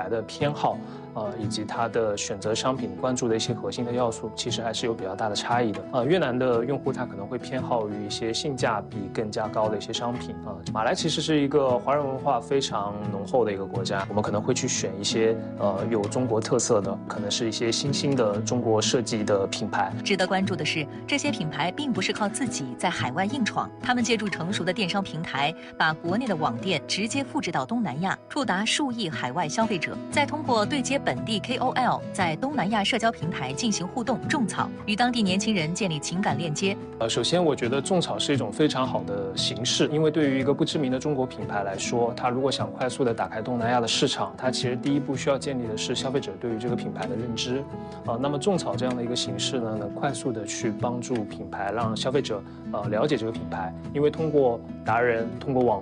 牌的偏好，以及它的选择商品关注的一些核心的要素，其实还是有比较大的差异的。越南的用户他可能会偏好于一些性价比更加高的一些商品马来其实是一个华人文化非常浓厚的一个国家，我们可能会去选一些有中国特色的，可能是一些新兴的中国设计的品牌。 值得关注的是，这些品牌并不是靠自己在海外硬闯，他们借助成熟的电商平台，把国内的网店直接复制到东南亚，触达数亿海外消费者，再通过对接本地 KOL， 在东南亚社交平台进行互动种草，与当地年轻人建立情感链接。 首先我觉得种草是一种非常好的形式，因为对于一个不知名的中国品牌来说，它如果想快速的打开东南亚的市场，它其实第一步需要建立的是消费者对于这个品牌的认知那么种草这样的一个形式呢，能快速的去帮助品牌让消费者了解这个品牌，因为通过达人通过网